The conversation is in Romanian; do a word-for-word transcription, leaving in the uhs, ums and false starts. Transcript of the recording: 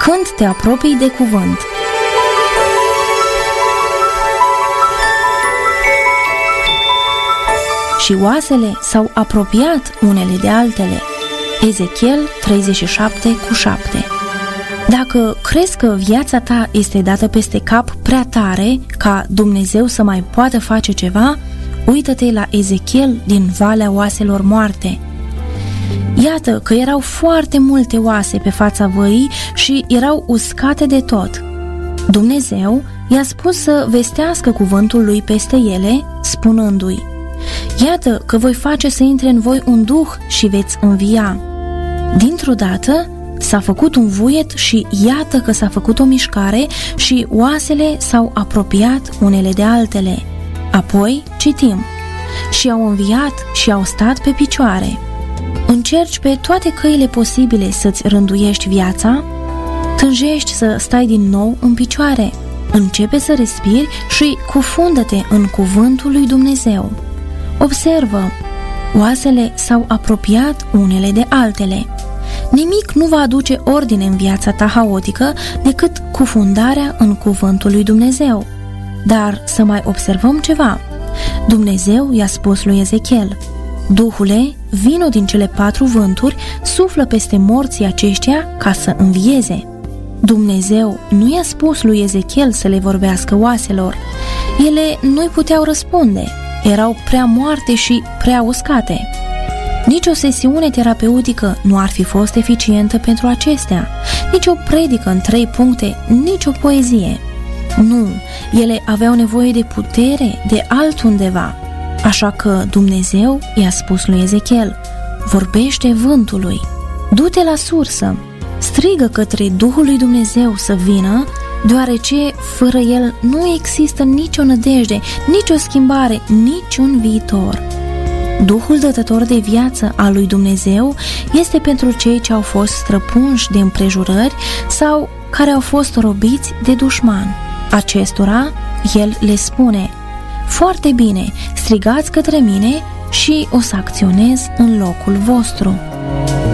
când te apropii de cuvânt. Și oasele s-au apropiat unele de altele. Ezechiel treizeci și șapte cu șapte. Dacă crezi că viața ta este dată peste cap prea tare ca Dumnezeu să mai poată face ceva, uită-te la Ezechiel din Valea Oaselor Moarte. Iată că erau foarte multe oase pe fața văii și erau uscate de tot. Dumnezeu i-a spus să vestească cuvântul lui peste ele, spunându-i: iată că voi face să intre în voi un duh și veți învia. Dintr-o dată s-a făcut un vuiet și iată că s-a făcut o mișcare și oasele s-au apropiat unele de altele. Apoi citim: și au înviat și au stat pe picioare. Încerci pe toate căile posibile să-ți rânduiești viața? Tânjești să stai din nou în picioare. Începe să respiri și cufundă-te în cuvântul lui Dumnezeu. Observă, oasele s-au apropiat unele de altele. Nimic nu va aduce ordine în viața ta haotică decât cufundarea în cuvântul lui Dumnezeu. Dar să mai observăm ceva. Dumnezeu i-a spus lui Ezechiel: Duhule, vino din cele patru vânturi, suflă peste morții aceștia ca să învieze. Dumnezeu nu i-a spus lui Ezechiel să le vorbească oaselor. Ele nu-i puteau răspunde, erau prea moarte și prea uscate. Nici o sesiune terapeutică nu ar fi fost eficientă pentru acestea, nici o predică în trei puncte, nici o poezie. Nu, ele aveau nevoie de putere, de altundeva. Așa că Dumnezeu i-a spus lui Ezechiel: vorbește vântului, du-te la sursă, strigă către Duhul lui Dumnezeu să vină, deoarece fără el nu există nicio nădejde, nicio schimbare, niciun viitor. Duhul dătător de viață al lui Dumnezeu este pentru cei ce au fost străpunși de împrejurări sau care au fost robiți de dușman. Acestora el le spune: foarte bine, strigați către mine și o să acționez în locul vostru.